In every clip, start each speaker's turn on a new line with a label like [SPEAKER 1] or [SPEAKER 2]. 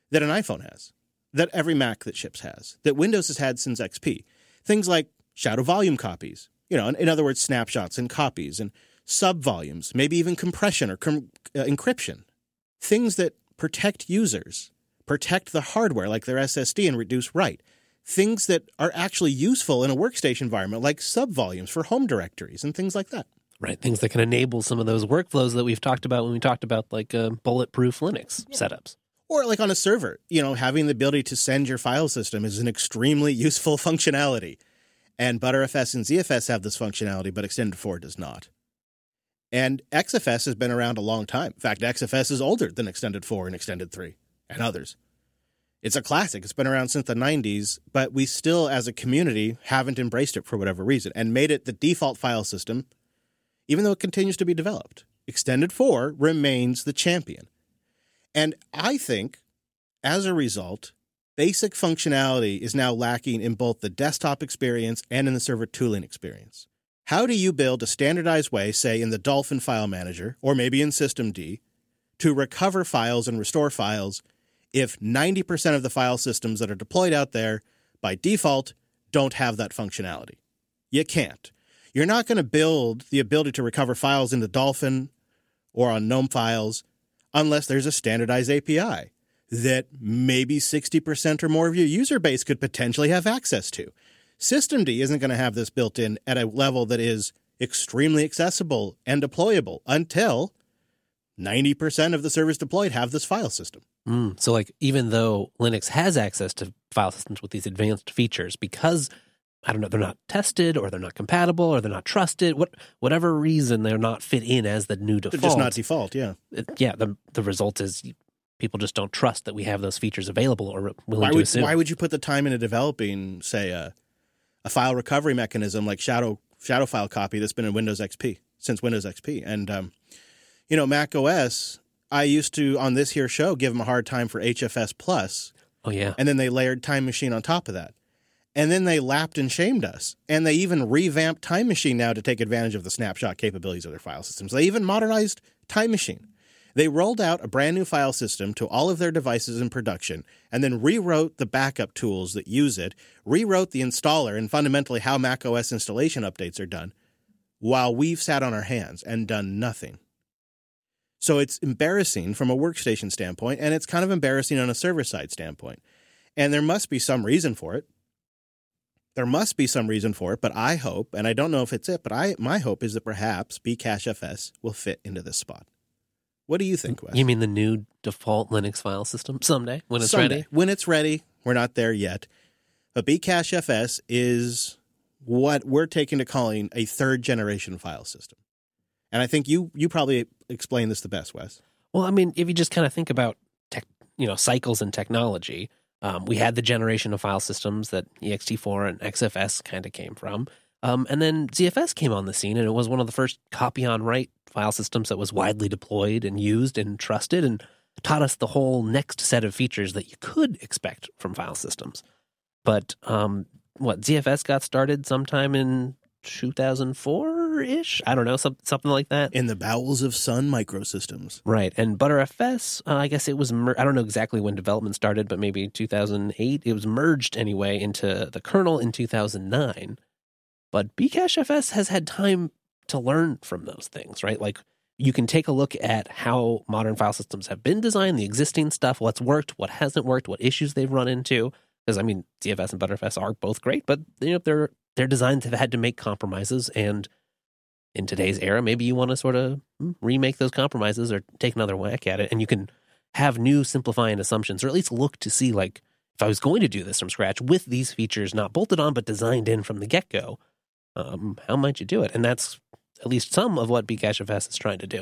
[SPEAKER 1] that an iPhone has, that every Mac that ships has, that Windows has had since XP. Things like shadow volume copies, in other words, snapshots and copies and sub-volumes, maybe even compression or encryption. Things that protect users, protect the hardware like their SSD and reduce write. Things that are actually useful in a workstation environment like sub-volumes for home directories and things like that.
[SPEAKER 2] Right, things that can enable some of those workflows that we've talked about when we talked about like bulletproof Linux setups.
[SPEAKER 1] Or like on a server, having the ability to send your file system is an extremely useful functionality. And ButterFS and ZFS have this functionality, but Extended 4 does not. And XFS has been around a long time. In fact, XFS is older than Extended 4 and Extended 3 and others. It's a classic. It's been around since the 90s, but we still, as a community, haven't embraced it for whatever reason and made it the default file system, even though it continues to be developed. Extended 4 remains the champion. And I think, as a result, basic functionality is now lacking in both the desktop experience and in the server tooling experience. How do you build a standardized way, say in the Dolphin File Manager, or maybe in Systemd, to recover files and restore files if 90% of the file systems that are deployed out there, by default, don't have that functionality? You can't. You're not going to build the ability to recover files into Dolphin or on GNOME files unless there's a standardized API that maybe 60% or more of your user base could potentially have access to. Systemd isn't going to have this built in at a level that is extremely accessible and deployable until 90% of the servers deployed have this file system.
[SPEAKER 2] So like even though Linux has access to file systems with these advanced features, because, I don't know, they're not tested or they're not compatible or they're not trusted, whatever reason they're not fit in as the new default.
[SPEAKER 1] They're just not default, yeah.
[SPEAKER 2] The result is people just don't trust that we have those features available or willing to assume.
[SPEAKER 1] Why would you put the time into developing, say, a file recovery mechanism like shadow file copy that's been in Windows XP, since Windows XP? And, Mac OS, I used to, on this here show, give them a hard time for HFS Plus.
[SPEAKER 2] Oh, yeah.
[SPEAKER 1] And then they layered Time Machine on top of that. And then they lapped and shamed us. And they even revamped Time Machine now to take advantage of the snapshot capabilities of their file systems. They even modernized Time Machine. They rolled out a brand new file system to all of their devices in production and then rewrote the backup tools that use it, rewrote the installer and fundamentally how Mac OS installation updates are done, while we've sat on our hands and done nothing. So it's embarrassing from a workstation standpoint, and it's kind of embarrassing on a server-side standpoint. And there must be some reason for it. But I hope, and I don't know if it's it, but my hope is that perhaps Bcachefs will fit into this spot. What do you think, Wes?
[SPEAKER 2] You mean the new default Linux file system someday when it's ready?
[SPEAKER 1] When it's ready. We're not there yet. But Bcachefs is what we're taking to calling a third-generation file system. And I think you probably explain this the best, Wes.
[SPEAKER 2] Well, I mean, if you just kind of think about cycles in technology, we had the generation of file systems that ext4 and XFS kind of came from. And then ZFS came on the scene, and it was one of the first copy-on-write file systems that was widely deployed and used and trusted and taught us the whole next set of features that you could expect from file systems. But ZFS got started sometime in 2004-ish? I don't know, something like that.
[SPEAKER 1] In the bowels of Sun Microsystems.
[SPEAKER 2] Right. And ButterFS, I guess it was, I don't know exactly when development started, but maybe 2008. It was merged anyway into the kernel in 2009. But Bcachefs has had time to learn from those things, right? Like, you can take a look at how modern file systems have been designed, the existing stuff, what's worked, what hasn't worked, what issues they've run into. Because, I mean, ZFS and ButterFS are both great, but their designs have had to make compromises. And in today's era, maybe you want to sort of remake those compromises or take another whack at it. And you can have new simplifying assumptions, or at least look to see, like, if I was going to do this from scratch with these features not bolted on but designed in from the get-go, how might you do it? And that's at least some of what Bcachefs is trying to do.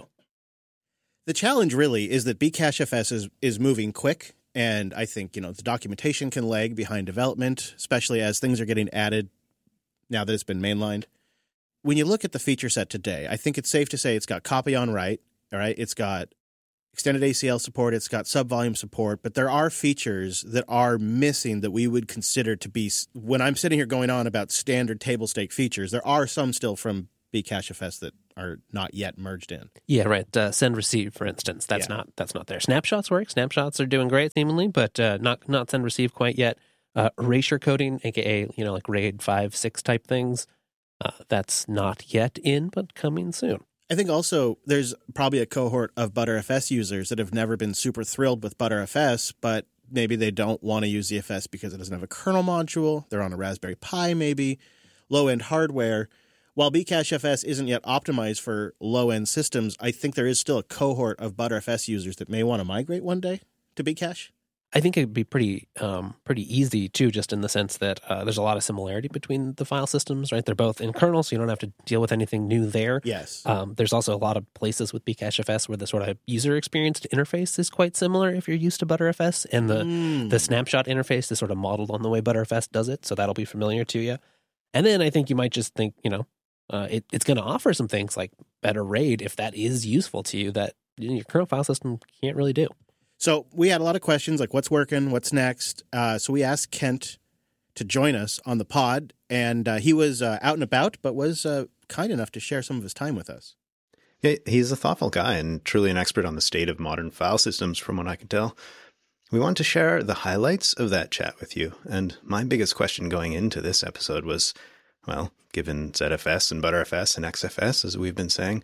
[SPEAKER 1] The challenge really is that Bcachefs is moving quick, and I think, the documentation can lag behind development, especially as things are getting added now that it's been mainlined. When you look at the feature set today, I think it's safe to say it's got copy on write, all right? It's got extended ACL support, it's got sub-volume support, but there are features that are missing that we would consider to be, when I'm sitting here going on about standard table stake features, there are some still from Bcachefs that are not yet merged in.
[SPEAKER 2] Yeah, right. Send receive, for instance, that's not there. Snapshots work. Snapshots are doing great, seemingly, but not send receive quite yet. Erasure coding, aka like RAID 5, 6 type things, that's not yet in, but coming soon.
[SPEAKER 1] I think also there's probably a cohort of ButterFS users that have never been super thrilled with ButterFS, but maybe they don't want to use ZFS because it doesn't have a kernel module. They're on a Raspberry Pi, maybe low-end hardware. While Bcachefs isn't yet optimized for low-end systems, I think there is still a cohort of ButterFS users that may want to migrate one day to Bcache.
[SPEAKER 2] I think it'd be pretty easy too, just in the sense that there's a lot of similarity between the file systems, right? They're both in kernel, so you don't have to deal with anything new there.
[SPEAKER 1] Yes.
[SPEAKER 2] There's also a lot of places with Bcachefs where the sort of user experience interface is quite similar if you're used to ButterFS, and the snapshot interface is sort of modeled on the way ButterFS does it, so that'll be familiar to you. And then I think you might just think, it's going to offer some things like better RAID if that is useful to you that your current file system can't really do.
[SPEAKER 1] So we had a lot of questions like what's working, what's next. So we asked Kent to join us on the pod, and he was out and about, but was kind enough to share some of his time with us.
[SPEAKER 3] Yeah, he's a thoughtful guy and truly an expert on the state of modern file systems, from what I can tell. We want to share the highlights of that chat with you. And my biggest question going into this episode was, well, given ZFS and ButterFS and XFS, as we've been saying,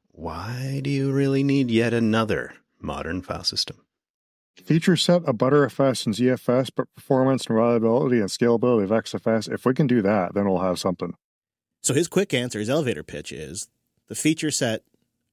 [SPEAKER 3] why do you really need yet another modern file system?
[SPEAKER 4] Feature set of ButterFS and ZFS, but performance and reliability and scalability of XFS, if we can do that, then we'll have something.
[SPEAKER 1] So his quick answer, his elevator pitch is the feature set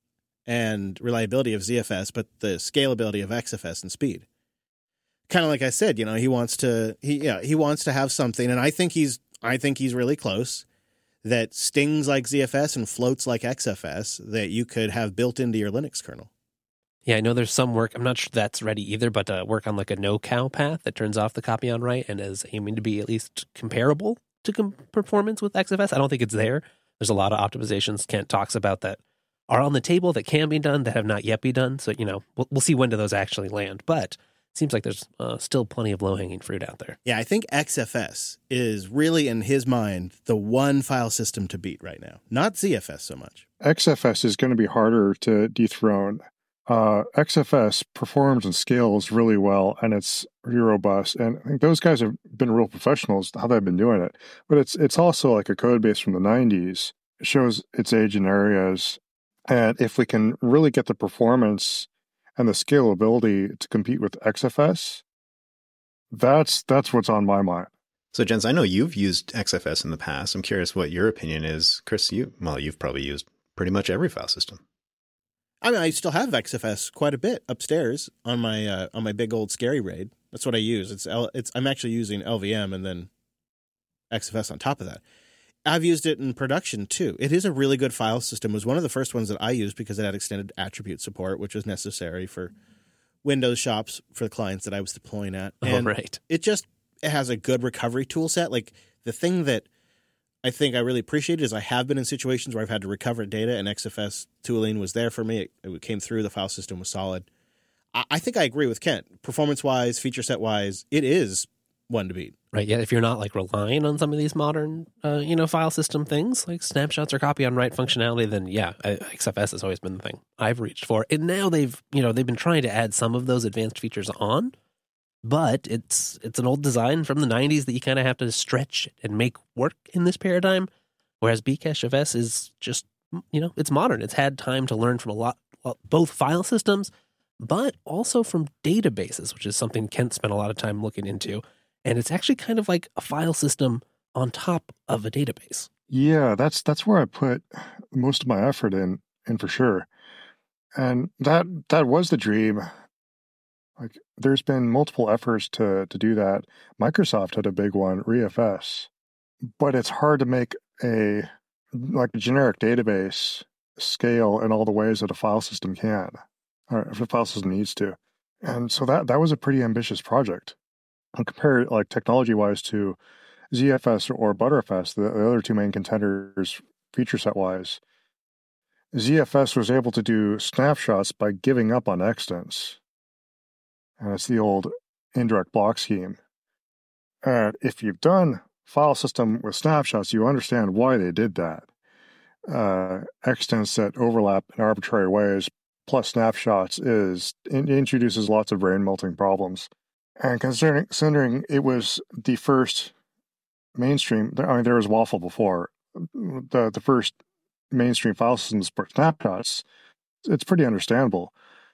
[SPEAKER 1] and reliability of ZFS, but the scalability of XFS and speed. Kind of like I said, he wants to have something, and I think he's really close, that stings like ZFS and floats like XFS that you could have built into your Linux kernel.
[SPEAKER 2] Yeah, I know there's some work, I'm not sure that's ready either, but work on like a no-cow path that turns off the copy on write and is aiming to be at least comparable to performance with XFS. I don't think it's there. There's a lot of optimizations Kent talks about that are on the table that can be done that have not yet been done. So, we'll see when do those actually land. But it seems like there's still plenty of low-hanging fruit out there.
[SPEAKER 1] Yeah, I think XFS is really, in his mind, the one file system to beat right now. Not ZFS so much.
[SPEAKER 4] XFS is going to be harder to dethrone. XFS performs and scales really well, and it's really robust. And I think those guys have been real professionals how they've been doing it. But it's also like a code base from the 90s. It shows its age in areas. And if we can really get the performance and the scalability to compete with XFS, that's what's on my mind.
[SPEAKER 3] So, Jens, I know you've used XFS in the past. I'm curious what your opinion is. Chris, you've probably used pretty much every file system.
[SPEAKER 1] I mean, I still have XFS quite a bit upstairs on my big old scary RAID. That's what I use. I'm actually using LVM and then XFS on top of that. I've used it in production too. It is a really good file system. It was one of the first ones that I used because it had extended attribute support, which was necessary for Windows shops for the clients that I was deploying at. And
[SPEAKER 2] right.
[SPEAKER 1] It has a good recovery tool set. Like the thing that I think I really appreciate is I have been in situations where I've had to recover data, and XFS tooling was there for me. It came through. The file system was solid. I think I agree with Kent. Performance-wise, feature set-wise, it is one to beat.
[SPEAKER 2] Right, yeah, if you're not like relying on some of these modern, file system things like snapshots or copy on write functionality, then yeah, XFS has always been the thing I've reached for. And now they've been trying to add some of those advanced features on, but it's an old design from the 90s that you kind of have to stretch and make work in this paradigm, whereas Bcachefs is just, it's modern. It's had time to learn from both file systems, but also from databases, which is something Kent spent a lot of time looking into. And it's actually kind of like a file system on top of a database.
[SPEAKER 4] Yeah, that's where I put most of my effort in for sure. And that was the dream. Like, there's been multiple efforts to do that. Microsoft had a big one, ReFS. But it's hard to make a generic database scale in all the ways that a file system can, or if a file system needs to. And so that was a pretty ambitious project. And compared technology-wise to ZFS or ButterFS, the other two main contenders feature set-wise, ZFS was able to do snapshots by giving up on extents. And it's the old indirect block scheme. And if you've done file system with snapshots, you understand why they did that. extents that overlap in arbitrary ways, plus snapshots, introduces lots of brain melting problems. And considering it was the first mainstream, I mean, there was Waffle before, the first mainstream file system to support snapshots, it's pretty understandable.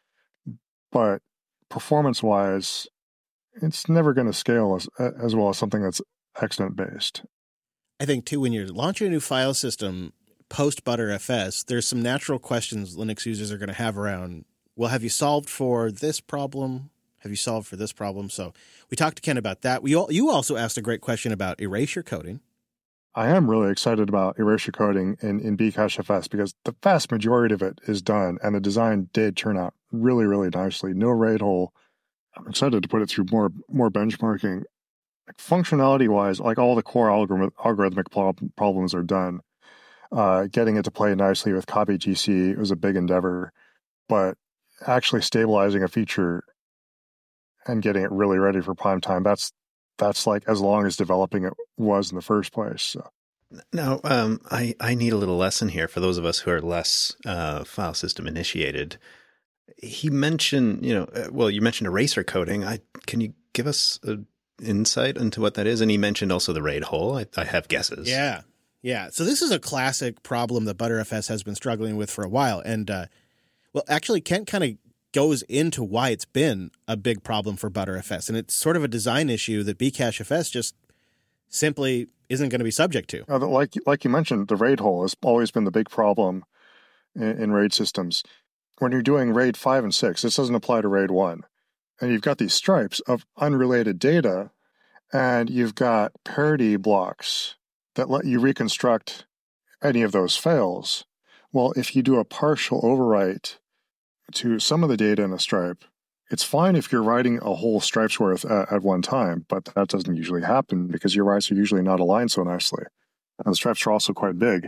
[SPEAKER 4] But performance-wise, it's never going to scale as well as something that's extent-based.
[SPEAKER 1] I think, too, when you're launching a new file system post-ButterFS, there's some natural questions Linux users are going to have around, well, have you solved for this problem? Have you solved for this problem? So we talked to Ken about that. You also asked a great question about erasure coding.
[SPEAKER 4] I am really excited about erasure coding in Bcachefs because the vast majority of it is done, and the design did turn out really, really nicely. No RAID hole. I'm excited to put it through more benchmarking. Like functionality-wise, like all the core algorithmic problems are done. Getting it to play nicely with copy GC was a big endeavor, but actually stabilizing a feature and getting it really ready for prime time, that's like as long as developing it was in the first place. So.
[SPEAKER 3] Now, I need a little lesson here for those of us who are less file system initiated. He mentioned, you mentioned eraser coding. Can you give us an insight into what that is? And he mentioned also the RAID hole. I have guesses.
[SPEAKER 1] Yeah. So this is a classic problem that ButterFS has been struggling with for a while. And, actually, Kent kind of goes into why it's been a big problem for ButterFS. And it's sort of a design issue that Bcachefs just simply isn't going to be subject to.
[SPEAKER 4] Like you mentioned, the RAID hole has always been the big problem in RAID systems. When you're doing RAID 5 and 6, this doesn't apply to RAID 1. And you've got these stripes of unrelated data, and you've got parity blocks that let you reconstruct any of those fails. Well, if you do a partial overwrite to some of the data in a stripe, it's fine if you're writing a whole stripe's worth at one time, but that doesn't usually happen because your writes are usually not aligned so nicely. And the stripes are also quite big.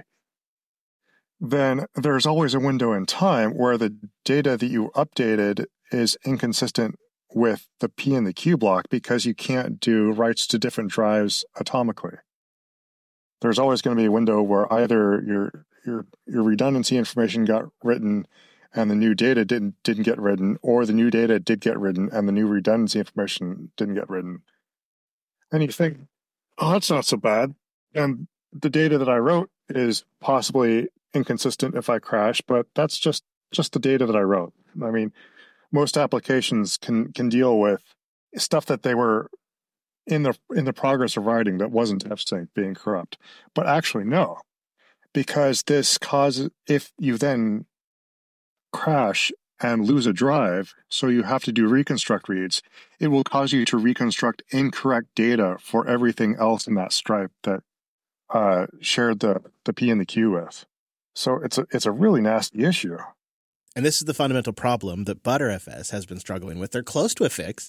[SPEAKER 4] Then there's always a window in time where the data that you updated is inconsistent with the P and the Q block because you can't do writes to different drives atomically. There's always going to be a window where either your redundancy information got written and the new data didn't get written, or the new data did get written and the new redundancy information didn't get written. And you think, oh, that's not so bad. And the data that I wrote is possibly inconsistent if I crash, but that's just the data that I wrote. I mean, most applications can deal with stuff that they were in the progress of writing that wasn't fsync being corrupt. But actually, no, because this causes, if you then crash and lose a drive, so you have to do reconstruct reads, it will cause you to reconstruct incorrect data for everything else in that stripe that shared the P and the Q with. So it's a really nasty issue.
[SPEAKER 1] And this is the fundamental problem that ButterFS has been struggling with. They're close to a fix.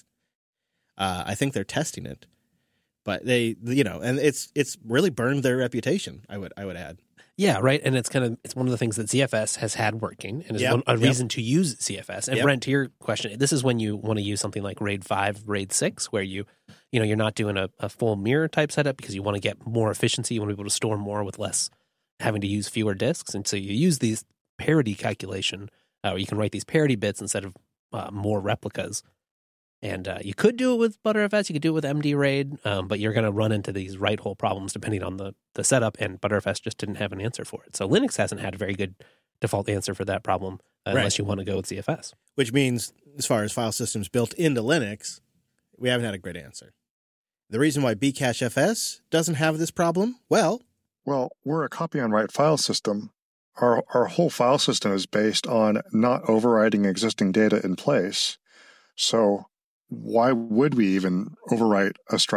[SPEAKER 1] I think they're testing it, but they, and it's really burned their reputation. I would add.
[SPEAKER 2] Yeah, right. And it's one of the things that ZFS has had working and is a reason to use ZFS. And Brent, to your question, this is when you want to use something like RAID 5, RAID 6, where you're not doing a full mirror type setup because you want to get more efficiency. You want to be able to store more with less, having to use fewer disks. And so you use these parity calculation, or you can write these parity bits instead of more replicas. And you could do it with ButterFS, you could do it with MD-RAID, but you're going to run into these write hole problems depending on the setup, and ButterFS just didn't have an answer for it. So Linux hasn't had a very good default answer for that problem unless you want to go with ZFS.
[SPEAKER 1] Which means, as far as file systems built into Linux, we haven't had a great answer. The reason why Bcachefs doesn't have this problem, well,
[SPEAKER 4] we're a copy on write file system. Our whole file system is based on not overwriting existing data in place. So why would we even overwrite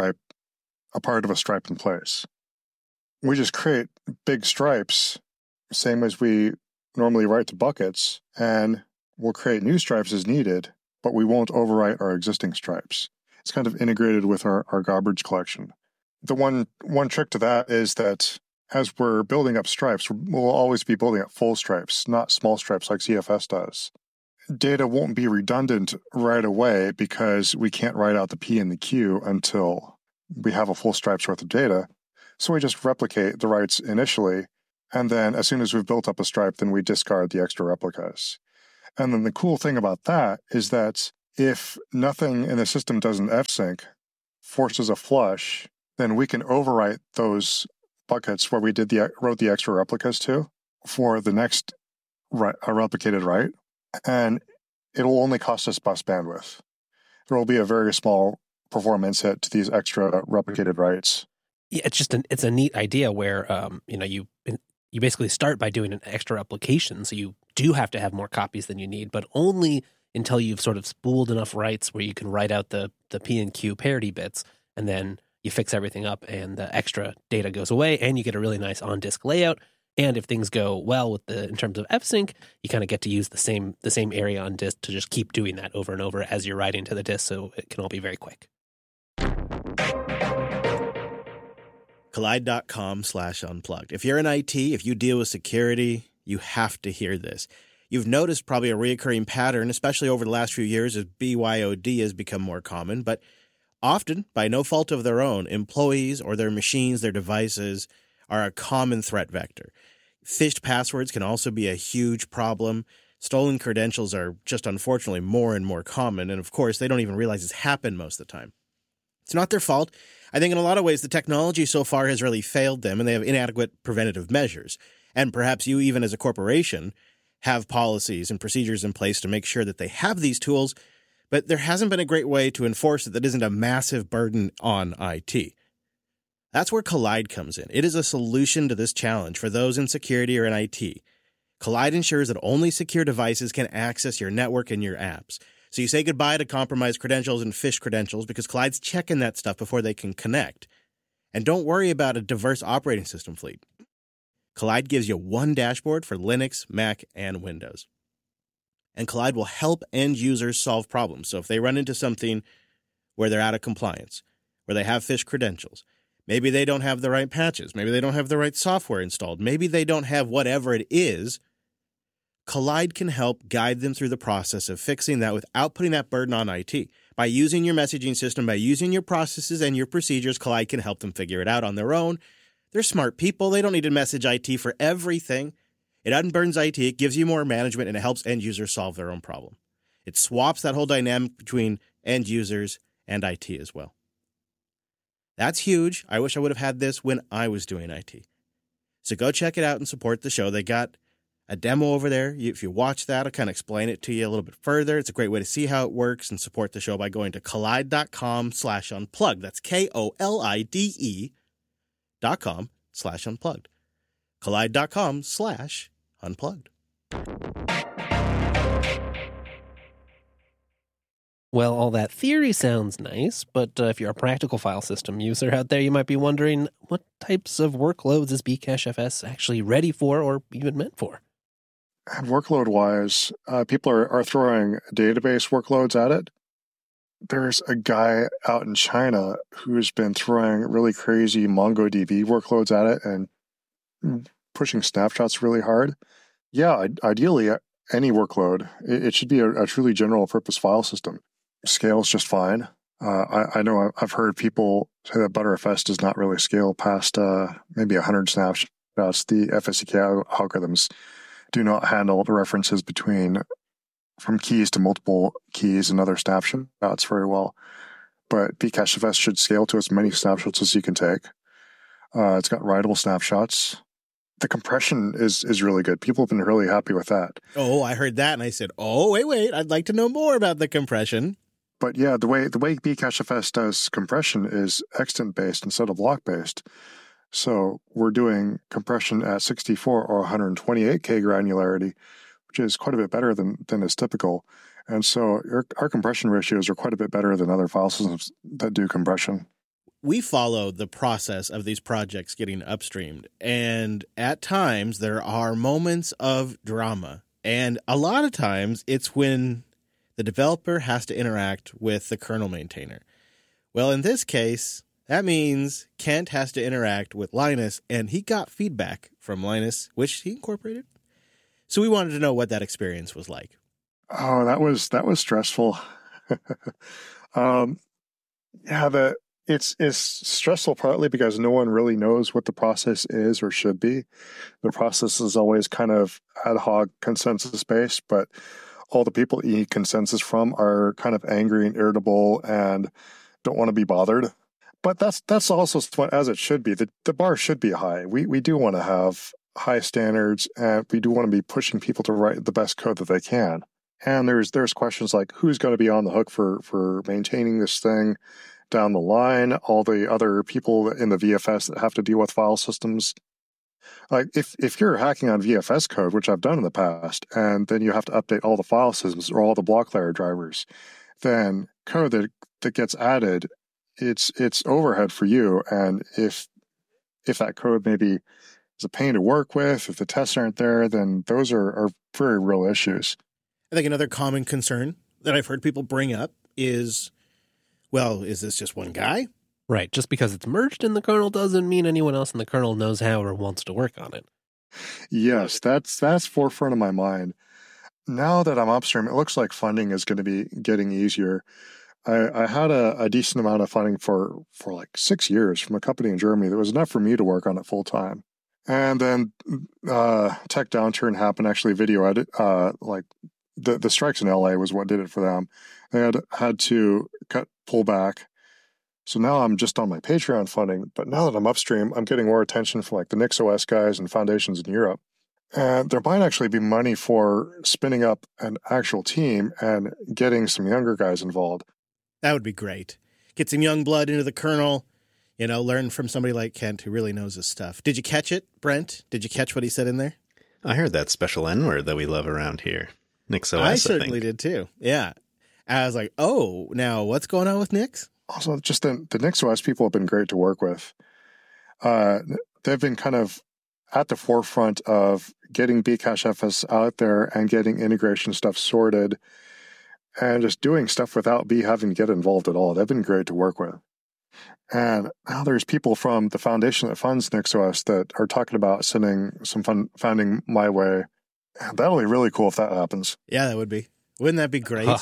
[SPEAKER 4] a part of a stripe in place? We just create big stripes, same as we normally write to buckets, and we'll create new stripes as needed, but we won't overwrite our existing stripes. It's kind of integrated with our garbage collection. The one trick to that is that as we're building up stripes, we'll always be building up full stripes, not small stripes like ZFS does. Data won't be redundant right away because we can't write out the P and the Q until we have a full stripe's worth of data. So we just replicate the writes initially, And then as soon as we've built up a stripe, then we discard the extra replicas. And then the cool thing about that is that if nothing in the system does an F-sync, forces a flush, then we can overwrite those buckets where we wrote the extra replicas to for the next replicated write, and it'll only cost us bus bandwidth. There will be a very small performance hit to these extra replicated writes.
[SPEAKER 2] Yeah, it's a neat idea where you basically start by doing an extra replication, so you do have to have more copies than you need, but only until you've sort of spooled enough writes where you can write out the P and Q parity bits, and then you fix everything up and the extra data goes away and you get a really nice on-disk layout. And if things go well in terms of F-sync, you kind of get to use the same area on disk to just keep doing that over and over as you're writing to the disk, so it can all be very quick.
[SPEAKER 1] Kolide.com/unplugged. If you're in IT, if you deal with security, you have to hear this. You've noticed probably a reoccurring pattern, especially over the last few years as BYOD has become more common, but often, by no fault of their own, employees or their machines, their devices, are a common threat vector. Phished passwords can also be a huge problem. Stolen credentials are just unfortunately more and more common, and of course, they don't even realize it's happened most of the time. It's not their fault. I think in a lot of ways, the technology so far has really failed them, and they have inadequate preventative measures. And perhaps you, even as a corporation, have policies and procedures in place to make sure that they have these tools, but there hasn't been a great way to enforce it that isn't a massive burden on IT. That's where Kolide comes in. It is a solution to this challenge for those in security or in IT. Kolide ensures that only secure devices can access your network and your apps. So you say goodbye to compromised credentials and phished credentials because Kolide's checking that stuff before they can connect. And don't worry about a diverse operating system fleet. Kolide gives you one dashboard for Linux, Mac, and Windows. And Kolide will help end users solve problems. So if they run into something where they're out of compliance, where they have phished credentials, maybe they don't have the right patches, maybe they don't have the right software installed, maybe they don't have whatever it is, Kolide can help guide them through the process of fixing that without putting that burden on IT. By using your messaging system, by using your processes and your procedures, Kolide can help them figure it out on their own. They're smart people. They don't need to message IT for everything. It unburns IT, it gives you more management, and it helps end users solve their own problem. It swaps that whole dynamic between end users and IT as well. That's huge. I wish I would have had this when I was doing IT. So go check it out and support the show. They got a demo over there. If you watch that, I'll kind of explain it to you a little bit further. It's a great way to see how it works and support the show by going to kolide.com/unplugged. That's KOLIDE.com/unplugged. Kolide.com/unplugged.
[SPEAKER 2] Well, all that theory sounds nice, but if you're a practical file system user out there, you might be wondering, what types of workloads is Bcachefs actually ready for or even meant for?
[SPEAKER 4] And workload-wise, people are throwing database workloads at it. There's a guy out in China who's been throwing really crazy MongoDB workloads at it and pushing snapshots really hard. Yeah, ideally, any workload. It should be a truly general-purpose file system. Scales just fine. I know I've heard people say that Btrfs does not really scale past maybe 100 snapshots. The FSCK algorithms do not handle the references from keys to multiple keys and other snapshots very well. But Bcachefs should scale to as many snapshots as you can take. It's got writable snapshots. The compression is really good. People have been really happy with that.
[SPEAKER 1] Oh, I heard that and I said, oh, wait, I'd like to know more about the compression.
[SPEAKER 4] But yeah, the way Bcachefs does compression is extent-based instead of block-based. So we're doing compression at 64 or 128K granularity, which is quite a bit better than is typical. And so our compression ratios are quite a bit better than other file systems that do compression.
[SPEAKER 1] We follow the process of these projects getting upstreamed, and at times there are moments of drama. And a lot of times it's when the developer has to interact with the kernel maintainer. Well, in this case, that means Kent has to interact with Linus, and he got feedback from Linus, which he incorporated. So we wanted to know what that experience was like.
[SPEAKER 4] Oh, that was stressful. it's stressful partly because no one really knows what the process is or should be. The process is always kind of ad hoc consensus based, but all the people you need consensus from are kind of angry and irritable and don't want to be bothered. But that's also as it should be. The bar should be high. We do want to have high standards, and we do want to be pushing people to write the best code that they can. And there's questions like who's going to be on the hook for maintaining this thing down the line, all the other people in the VFS that have to deal with file systems. Like if you're hacking on VFS code, which I've done in the past, and then you have to update all the file systems or all the block layer drivers, then code that gets added, it's overhead for you. And if that code maybe is a pain to work with, if the tests aren't there, then those are very real issues.
[SPEAKER 1] I think another common concern that I've heard people bring up is, well, is this just one guy?
[SPEAKER 2] Right. Just because it's merged in the kernel doesn't mean anyone else in the kernel knows how or wants to work on it.
[SPEAKER 4] Yes, that's forefront of my mind. Now that I'm upstream, it looks like funding is going to be getting easier. I had a decent amount of funding for like 6 years from a company in Germany that was enough for me to work on it full time. And then tech downturn happened. Actually, video edit, like the strikes in LA was what did it for them. They had to pull back. So now I'm just on my Patreon funding. But now that I'm upstream, I'm getting more attention from like the NixOS guys and foundations in Europe. And there might actually be money for spinning up an actual team and getting some younger guys involved.
[SPEAKER 1] That would be great. Get some young blood into the kernel, learn from somebody like Kent who really knows his stuff. Did you catch it, Brent? Did you catch what he said in there?
[SPEAKER 3] I heard that special N-word that we love around here. NixOS,
[SPEAKER 1] I certainly did too. Yeah. I was like, oh, now what's going on with Nix?
[SPEAKER 4] Also, just the NixOS people have been great to work with. They've been kind of at the forefront of getting Bcachefs out there and getting integration stuff sorted and just doing stuff without B having to get involved at all. They've been great to work with. And now there's people from the foundation that funds NixOS that are talking about sending some funding my way. That'll be really cool if that happens.
[SPEAKER 1] Yeah, that would be. Wouldn't that be great?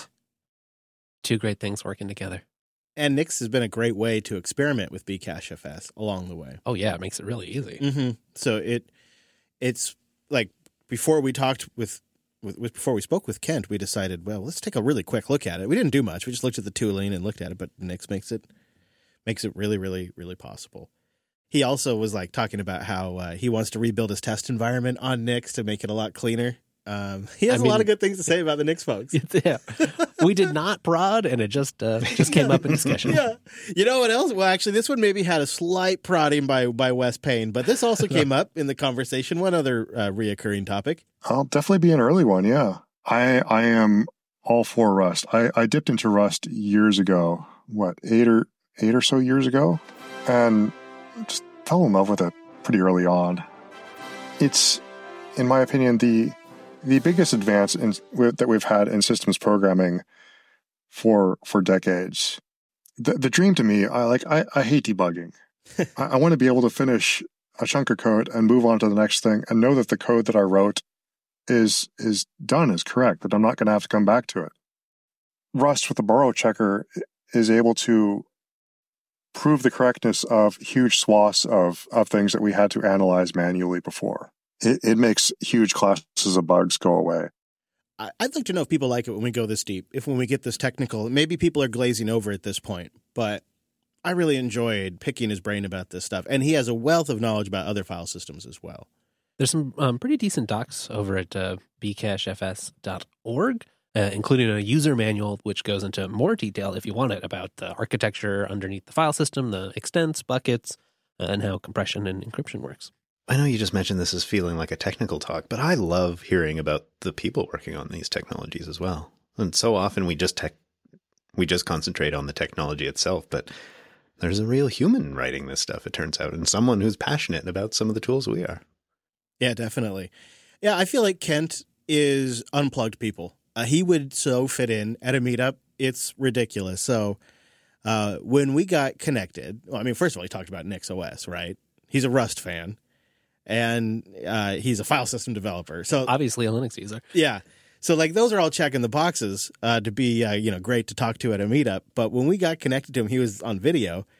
[SPEAKER 2] Two great things working together.
[SPEAKER 1] And Nix has been a great way to experiment with Bcachefs along the way.
[SPEAKER 2] Oh, yeah, it makes it really easy.
[SPEAKER 1] Mm-hmm. So it's like before we talked before we spoke with Kent, we decided, well, let's take a really quick look at it. We didn't do much. We just looked at the tooling and looked at it, but Nix makes it really, really, really possible. He also was like talking about how he wants to rebuild his test environment on Nix to make it a lot cleaner. He has a lot of good things to say about the Nix folks.
[SPEAKER 2] Yeah. We did not prod, and it just came up in discussion.
[SPEAKER 1] Yeah. You know what else? Well, actually, this one maybe had a slight prodding by Wes Payne, but this also came up in the conversation. One other reoccurring topic.
[SPEAKER 4] I'll definitely be an early one, yeah. I am all for Rust. I dipped into Rust years ago, eight or so years ago, and just fell in love with it pretty early on. It's, in my opinion, the biggest advance that we've had in systems programming for decades. The dream to me, I hate debugging. I want to be able to finish a chunk of code and move on to the next thing and know that the code that I wrote is done, is correct, that I'm not going to have to come back to it. Rust with the borrow checker is able to prove the correctness of huge swaths of things that we had to analyze manually before. It makes huge classes of bugs go away.
[SPEAKER 1] I'd like to know if people like it when we go this deep, when we get this technical. Maybe people are glazing over at this point, but I really enjoyed picking his brain about this stuff. And he has a wealth of knowledge about other file systems as well.
[SPEAKER 2] There's some pretty decent docs over at bcachefs.org, including a user manual, which goes into more detail, if you want it, about the architecture underneath the file system, the extents, buckets, and how compression and encryption works.
[SPEAKER 3] I know you just mentioned this as feeling like a technical talk, but I love hearing about the people working on these technologies as well. And so often we just concentrate on the technology itself, but there's a real human writing this stuff, it turns out, and someone who's passionate about some of the tools we are.
[SPEAKER 1] Yeah, definitely. Yeah, I feel like Kent is unplugged people. He would so fit in at a meetup. It's ridiculous. So when we got connected, well, I mean, first of all, he talked about NixOS, right? He's a Rust fan. And he's a file system developer. So
[SPEAKER 2] obviously a Linux user.
[SPEAKER 1] Yeah. So like those are all checking the boxes to be great to talk to at a meetup. But when we got connected to him, he was on video,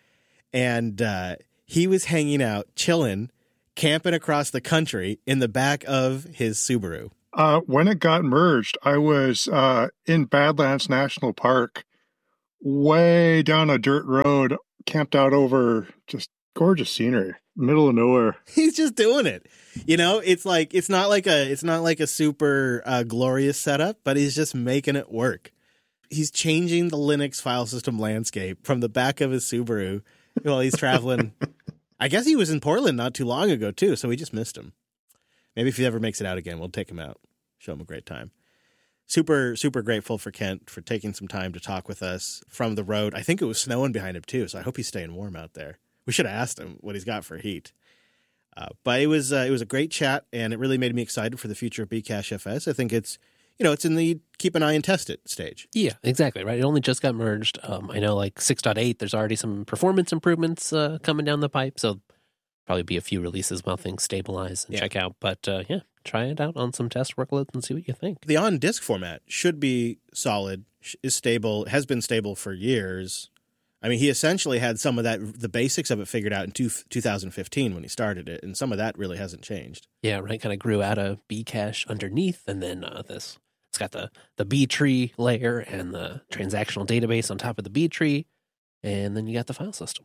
[SPEAKER 1] And he was hanging out, chilling, camping across the country in the back of his Subaru.
[SPEAKER 4] When it got merged, I was in Badlands National Park, way down a dirt road, camped out over just gorgeous scenery, middle of nowhere.
[SPEAKER 1] He's just doing it. You know, it's not like a super glorious setup, but he's just making it work. He's changing the Linux file system landscape from the back of his Subaru while he's traveling. I guess he was in Portland not too long ago, too, so we just missed him. Maybe if he ever makes it out again, we'll take him out, show him a great time. Super, super grateful for Kent for taking some time to talk with us from the road. I think it was snowing behind him, too, so I hope he's staying warm out there. We should have asked him what he's got for heat. But it was a great chat, and it really made me excited for the future of Bcachefs. I think it's in the keep an eye and test it stage.
[SPEAKER 2] Yeah, exactly, right? It only just got merged. I know like 6.8, there's already some performance improvements coming down the pipe, so probably be a few releases while things stabilize and check out. But try it out on some test workloads and see what you think.
[SPEAKER 1] The on-disk format should be solid, is stable, has been stable for years. I mean, he essentially had some of that, the basics of it figured out in 2015 when he started it, and some of that really hasn't changed.
[SPEAKER 2] Yeah, right, kind of grew out of Bcache underneath, and then it's got the B tree layer and the transactional database on top of the B tree, and then you got the file system.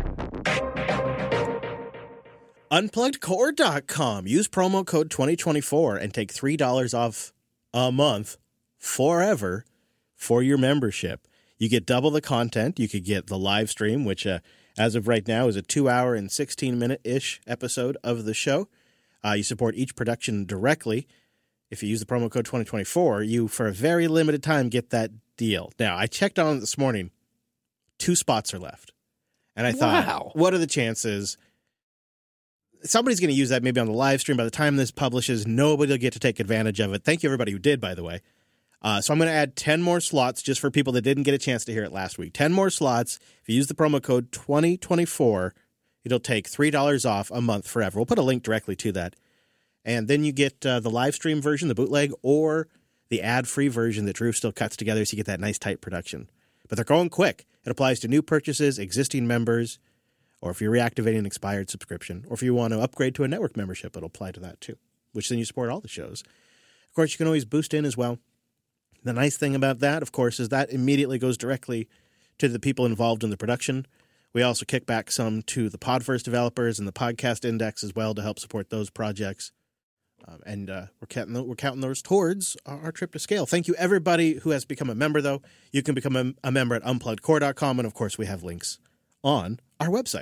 [SPEAKER 1] Unpluggedcore.com. Use promo code 2024 and take $3 off a month forever for your membership. You get double the content. You could get the live stream, which as of right now is a 2-hour and 16-minute-ish episode of the show. You support each production directly. If you use the promo code 2024, you, for a very limited time, get that deal. Now, I checked on it this morning. 2 spots are left. And I thought, what are the chances? Somebody's going to use that maybe on the live stream. By the time this publishes, nobody will get to take advantage of it. Thank you, everybody who did, by the way. So I'm going to add 10 more slots just for people that didn't get a chance to hear it last week. 10 more slots. If you use the promo code 2024, it'll take $3 off a month forever. We'll put a link directly to that. And then you get the live stream version, the bootleg, or the ad-free version that Drew still cuts together so you get that nice tight production. But they're going quick. It applies to new purchases, existing members, or if you're reactivating an expired subscription, or if you want to upgrade to a network membership, it'll apply to that too, which then you support all the shows. Of course, you can always boost in as well. The nice thing about that, of course, is that immediately goes directly to the people involved in the production. We also kick back some to the Podverse developers and the Podcast Index as well to help support those projects. And we're counting those towards our trip to scale. Thank you, everybody who has become a member, though. You can become a member at unpluggedcore.com, and, of course, we have links on our website.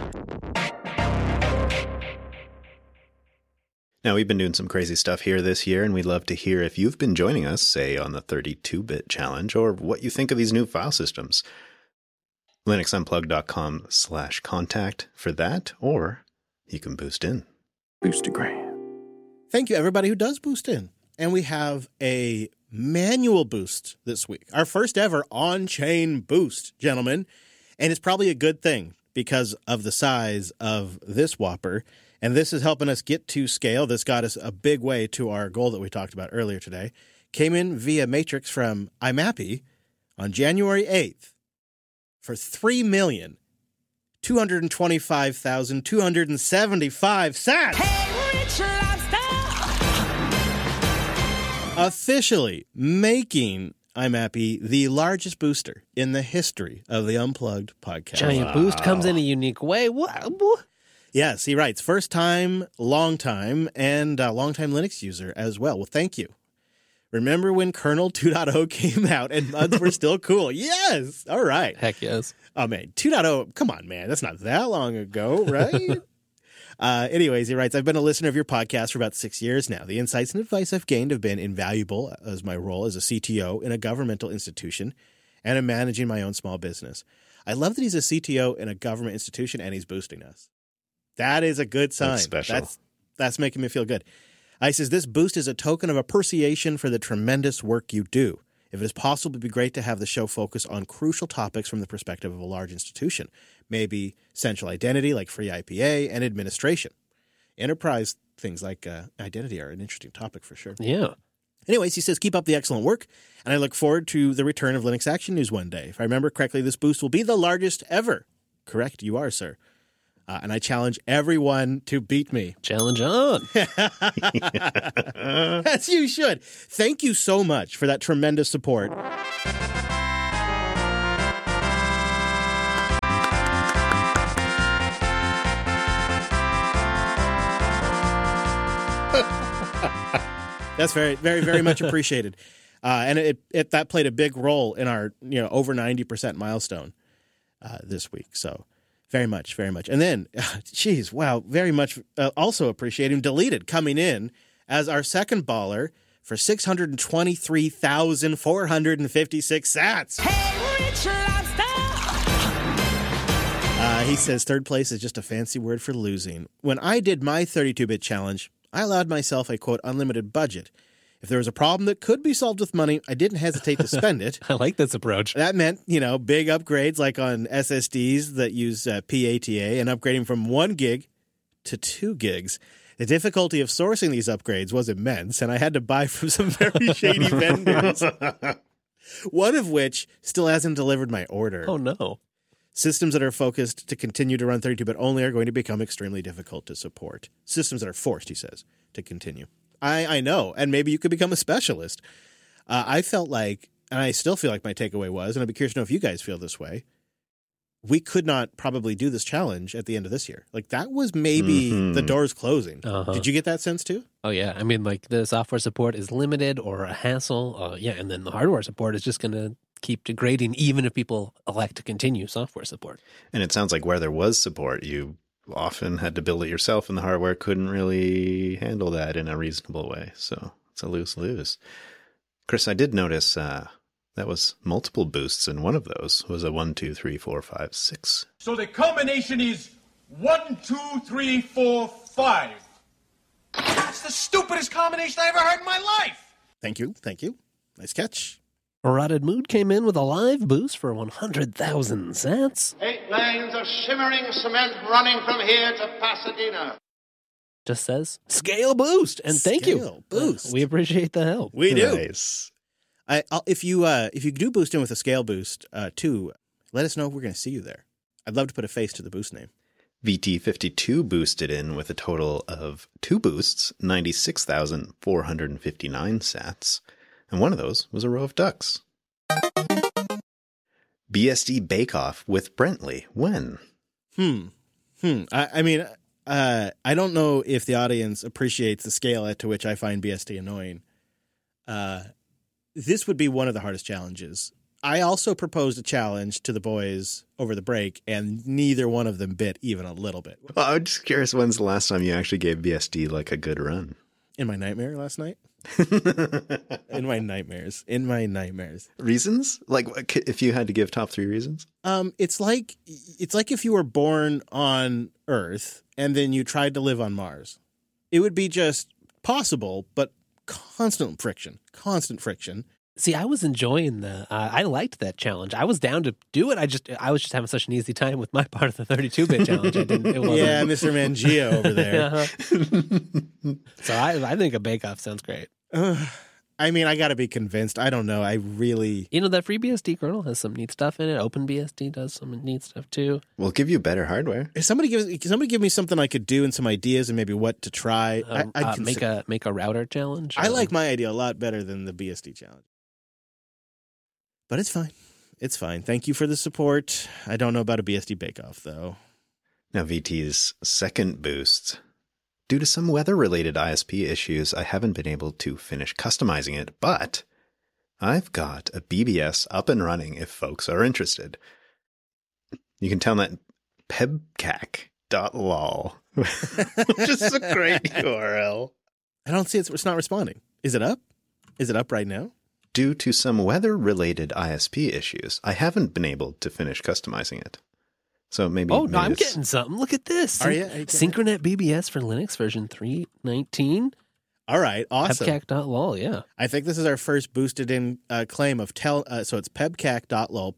[SPEAKER 3] Now, we've been doing some crazy stuff here this year, and we'd love to hear if you've been joining us, say, on the 32-bit challenge, or what you think of these new file systems. linuxunplugged.com/contact for that, or you can boost in.
[SPEAKER 4] Boostagram.
[SPEAKER 1] Thank you, everybody who does boost in. And we have a manual boost this week. Our first ever on-chain boost, gentlemen. And it's probably a good thing because of the size of this whopper. And this is helping us get to scale. This got us a big way to our goal that we talked about earlier today. Came in via Matrix from IMAPI on January 8th for $3,225,275 sats.
[SPEAKER 5] Hey, rich lobster!
[SPEAKER 1] Officially making IMAPI the largest booster in the history of the Unplugged podcast.
[SPEAKER 2] Giant boost comes in a unique way. What?
[SPEAKER 1] Yes, he writes, first time, long time, and long time Linux user as well. Well, thank you. Remember when kernel 2.0 came out and MUDs were still cool? Yes. All right.
[SPEAKER 2] Heck yes.
[SPEAKER 1] Oh, man. 2.0. Come on, man. That's not that long ago, right? Anyways, he writes, I've been a listener of your podcast for about 6 years now. The insights and advice I've gained have been invaluable as my role as a CTO in a governmental institution and in managing my own small business. I love that he's a CTO in a government institution and he's boosting us. That is a good sign.
[SPEAKER 3] That's special.
[SPEAKER 1] That's making me feel good. He says, this boost is a token of appreciation for the tremendous work you do. If it is possible, it would be great to have the show focus on crucial topics from the perspective of a large institution. Maybe central identity like free IPA and administration. Enterprise things like identity are an interesting topic for sure.
[SPEAKER 2] Yeah.
[SPEAKER 1] Anyways, he says, keep up the excellent work, and I look forward to the return of Linux Action News one day. If I remember correctly, this boost will be the largest ever. Correct, you are, sir. And I challenge everyone to beat me.
[SPEAKER 2] Challenge on.
[SPEAKER 1] As you should. Thank you so much for that tremendous support. That's very, very, very much appreciated. And that played a big role in our over 90% milestone this week. So very much, very much. And then, geez, wow, very much also appreciating Deleted coming in as our second baller for 623,456 sats.
[SPEAKER 5] Hey, Rich Lobster!
[SPEAKER 1] He says third place is just a fancy word for losing. When I did my 32-bit challenge, I allowed myself a, quote, unlimited budget. If there was a problem that could be solved with money, I didn't hesitate to spend it.
[SPEAKER 2] I like this approach.
[SPEAKER 1] That meant, big upgrades like on SSDs that use PATA and upgrading from 1 gig to 2 gigs. The difficulty of sourcing these upgrades was immense, and I had to buy from some very shady vendors, one of which still hasn't delivered my order.
[SPEAKER 2] Oh, no.
[SPEAKER 1] Systems that are focused to continue to run 32-bit only are going to become extremely difficult to support. Systems that are forced, he says, to continue. I know, and maybe you could become a specialist. I felt like, and I still feel like my takeaway was, and I'd be curious to know if you guys feel this way, we could not probably do this challenge at the end of this year. Like, that was maybe the doors closing.
[SPEAKER 2] Uh-huh.
[SPEAKER 1] Did you get that sense too?
[SPEAKER 2] Oh, yeah. I mean, like, the software support is limited or a hassle. And then the hardware support is just going to keep degrading even if people elect to continue software support.
[SPEAKER 3] And it sounds like where there was support, you often had to build it yourself, and the hardware couldn't really handle that in a reasonable way. So it's a lose-lose. Chris, I did notice that was multiple boosts, and one of those was a 1, 2, 3, 4, 5, 6.
[SPEAKER 6] So the combination is 1, 2, 3, 4, 5. That's the stupidest combination I ever heard in my life.
[SPEAKER 1] Thank you. Nice catch.
[SPEAKER 2] Rotted Mood came in with a live boost for 100,000 sats.
[SPEAKER 7] 8 lanes of shimmering cement running from here to Pasadena.
[SPEAKER 2] Just says, scale boost, and thank you.
[SPEAKER 1] Scale boost.
[SPEAKER 2] We appreciate the help.
[SPEAKER 1] We do.
[SPEAKER 3] Nice.
[SPEAKER 1] If you do boost in with a scale boost too, let us know if we're going to see you there. I'd love to put a face to the boost name.
[SPEAKER 3] VT52 boosted in with a total of 2 boosts, 96,459 sats. And one of those was a row of ducks. BSD Bake Off with Brentley. When?
[SPEAKER 1] I mean, I don't know if the audience appreciates the scale at to which I find BSD annoying. This would be one of the hardest challenges. I also proposed a challenge to the boys over the break, and neither one of them bit even a little bit.
[SPEAKER 3] Well, I'm just curious, when's the last time you actually gave BSD like a good run?
[SPEAKER 1] In my nightmare last night? In my nightmares.
[SPEAKER 3] Reasons? Like, if you had to give top 3 reasons?
[SPEAKER 1] It's like if you were born on Earth and then you tried to live on Mars. It would be just possible, but constant friction.
[SPEAKER 2] See, I was enjoying I liked that challenge. I was down to do it. I was just having such an easy time with my part of the 32-bit challenge. It wasn't.
[SPEAKER 1] Yeah, Mr. Mangio over there.
[SPEAKER 2] So I think a bake-off sounds great.
[SPEAKER 1] I mean, I got to be convinced. I don't know. I really...
[SPEAKER 2] that FreeBSD kernel has some neat stuff in it. OpenBSD does some neat stuff too.
[SPEAKER 3] We'll give you better hardware.
[SPEAKER 1] If somebody give me something I could do and some ideas and maybe what to try. I'd
[SPEAKER 2] make a router challenge.
[SPEAKER 1] I like my idea a lot better than the BSD challenge. But it's fine. Thank you for the support. I don't know about a BSD bake-off, though.
[SPEAKER 3] Now, VT's second boost. Due to some weather-related ISP issues, I haven't been able to finish customizing it, but I've got a BBS up and running if folks are interested. You can tell them at pebcac.lol, which is a great URL.
[SPEAKER 1] I don't see it's not responding. Is it up? Is it up right now?
[SPEAKER 3] Due to some weather-related ISP issues, I haven't been able to finish customizing it. So maybe...
[SPEAKER 2] Oh, no, I'm getting something. Look at this.
[SPEAKER 1] Are you
[SPEAKER 2] Synchronet BBS for Linux version 3.19.
[SPEAKER 1] All right, awesome.
[SPEAKER 2] Pebcac.lol, yeah.
[SPEAKER 1] I think this is our first boosted in claim of so it's pebcac.lol,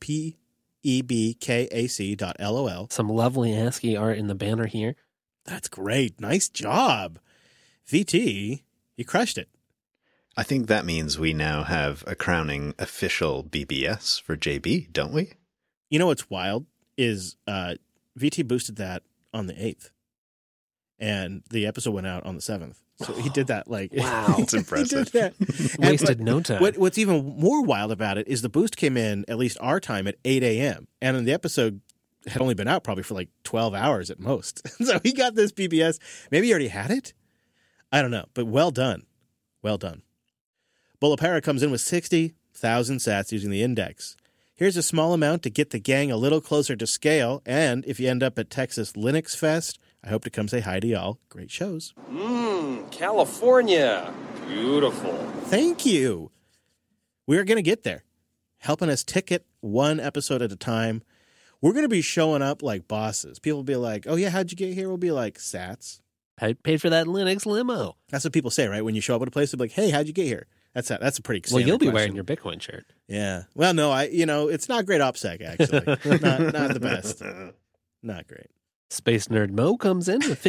[SPEAKER 1] PEBKAC.LOL.
[SPEAKER 2] Some lovely ASCII art in the banner here.
[SPEAKER 1] That's great. Nice job. VT, you crushed it.
[SPEAKER 3] I think that means we now have a crowning official BBS for JB, don't we?
[SPEAKER 1] You know what's wild is VT boosted that on the 8th. And the episode went out on the 7th. So he did that like...
[SPEAKER 2] Wow.
[SPEAKER 3] It's impressive.
[SPEAKER 1] He did that.
[SPEAKER 2] Wasted no time.
[SPEAKER 1] What's even more wild about it is the boost came in, at least our time, at 8 a.m. And then the episode had only been out probably for like 12 hours at most. So he got this PBS. Maybe he already had it? I don't know. But well done. Well done. Bulapara comes in with 60,000 sats using the index. Here's a small amount to get the gang a little closer to scale. And if you end up at Texas Linux Fest, I hope to come say hi to y'all. Great shows.
[SPEAKER 5] California. Beautiful.
[SPEAKER 1] Thank you. We're going to get there. Helping us ticket one episode at a time. We're going to be showing up like bosses. People will be like, oh, yeah, how'd you get here? We'll be like, sats.
[SPEAKER 2] I paid for that Linux limo.
[SPEAKER 1] That's what people say, right? When you show up at a place, they'll be like, hey, how'd you get here? That's a pretty
[SPEAKER 2] Well,
[SPEAKER 1] standard
[SPEAKER 2] you'll be
[SPEAKER 1] question.
[SPEAKER 2] wearing your Bitcoin shirt.
[SPEAKER 1] Yeah. Well, no, it's not great OPSEC, actually. not the best. Not great.
[SPEAKER 2] Space Nerd Mo comes in with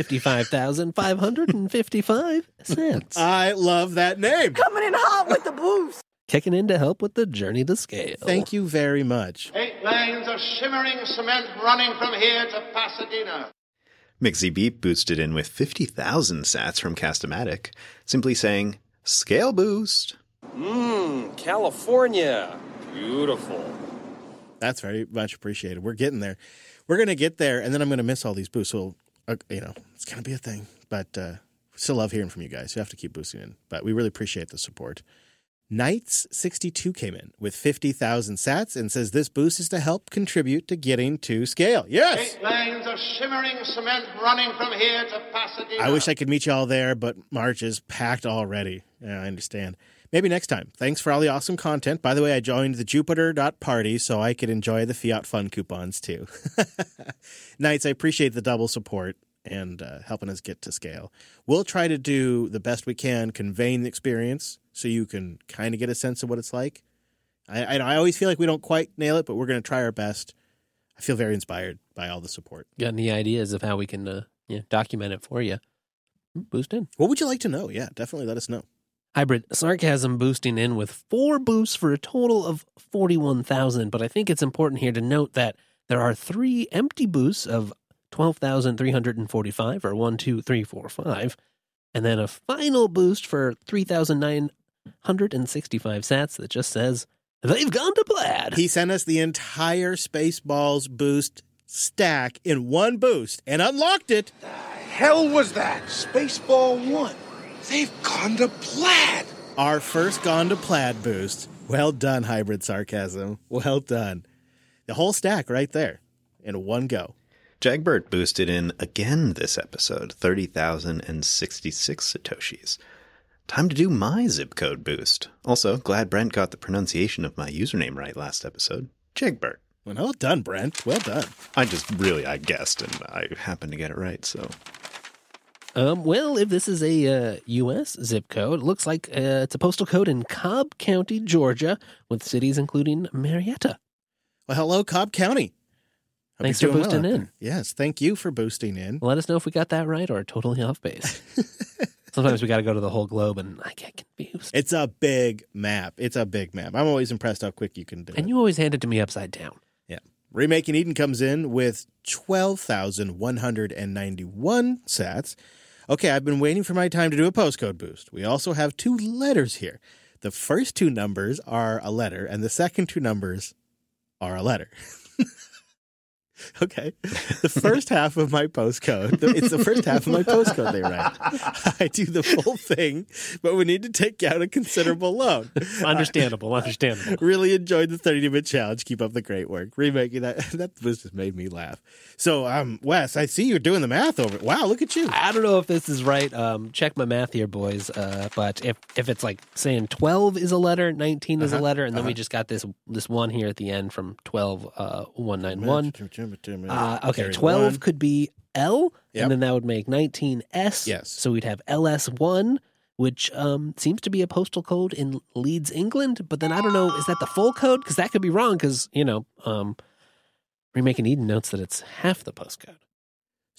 [SPEAKER 2] 55,555 cents.
[SPEAKER 1] I love that name.
[SPEAKER 8] Coming in hot with the boost.
[SPEAKER 2] Kicking in to help with the journey to scale.
[SPEAKER 1] Thank you very much.
[SPEAKER 7] 8 lanes of shimmering cement running from here to Pasadena.
[SPEAKER 3] Mixie Beep boosted in with 50,000 sats from Castamatic, simply saying, scale boost.
[SPEAKER 5] California. Beautiful.
[SPEAKER 1] That's very much appreciated. We're getting there. We're going to get there, and then I'm going to miss all these boosts. So, it's going to be a thing. But still love hearing from you guys. You have to keep boosting in. But we really appreciate the support. Knights62 came in with 50,000 sats and says this boost is to help contribute to getting to scale. Yes!
[SPEAKER 7] 8 lanes of shimmering cement running from here to Pasadena.
[SPEAKER 1] I wish I could meet you all there, but March is packed already. Yeah, I understand. Maybe next time. Thanks for all the awesome content. By the way, I joined the Jupiter.party so I could enjoy the Fiat Fun coupons too. Knights, I appreciate the double support and helping us get to scale. We'll try to do the best we can conveying the experience so you can kind of get a sense of what it's like. I always feel like we don't quite nail it, but we're going to try our best. I feel very inspired by all the support.
[SPEAKER 2] Got any ideas of how we can document it for you? Boost in.
[SPEAKER 1] What would you like to know? Yeah, definitely let us know.
[SPEAKER 2] Hybrid Sarcasm boosting in with 4 boosts for a total of 41,000. But I think it's important here to note that there are 3 empty boosts of 12,345, or 1, 2, 3, 4, 5, and then a final boost for 3,965 sats that just says, they've gone to plaid.
[SPEAKER 1] He sent us the entire Spaceballs boost stack in one boost and unlocked it.
[SPEAKER 6] Hell was that? Spaceball 1. They've gone to plaid.
[SPEAKER 1] Our first gone to plaid boost. Well done, Hybrid Sarcasm. Well done. The whole stack right there in one go.
[SPEAKER 3] Jagbert boosted in again this episode, 30,066 Satoshis. Time to do my zip code boost. Also, glad Brent got the pronunciation of my username right last episode. Jagbert.
[SPEAKER 1] Well done, Brent. Well done.
[SPEAKER 3] I guessed, and I happened to get it right, so...
[SPEAKER 2] Well, if this is a U.S. zip code, it looks like it's a postal code in Cobb County, Georgia, with cities including Marietta.
[SPEAKER 1] Well, hello, Cobb County. Hope
[SPEAKER 2] Thanks
[SPEAKER 1] you're
[SPEAKER 2] for
[SPEAKER 1] doing
[SPEAKER 2] boosting
[SPEAKER 1] well.
[SPEAKER 2] in.
[SPEAKER 1] Yes, thank you for boosting in.
[SPEAKER 2] Let us know if we got that right or totally off base. Sometimes we got to go to the whole globe, and I get confused.
[SPEAKER 1] It's a big map. I'm always impressed how quick you can do it.
[SPEAKER 2] And you always hand it to me upside down.
[SPEAKER 1] Yeah. Remaking Eden comes in with 12,191 sats. Okay, I've been waiting for my time to do a postcode boost. We also have 2 letters here. The first 2 numbers are a letter, and the second 2 numbers are a letter. Okay. The first half of my postcode, it's the first half of my postcode they write. I do the full thing, but we need to take out a considerable loan.
[SPEAKER 2] Understandable.
[SPEAKER 1] Really enjoyed the 30-minute challenge. Keep up the great work. Remaking that just made me laugh. So, Wes, I see you're doing the math over it. Wow, look at you.
[SPEAKER 2] I don't know if this is right. Check my math here, boys. But if it's like saying 12 is a letter, 19 is a letter, and then we just got this one here at the end from 12191. Okay, 12 could be L,
[SPEAKER 1] Yep.
[SPEAKER 2] and then that would make 19 S.
[SPEAKER 1] Yes.
[SPEAKER 2] So we'd have LS1, which seems to be a postal code in Leeds, England. But then I don't know, is that the full code? Because that could be wrong, because, Remaking Eden notes that it's half the postcode.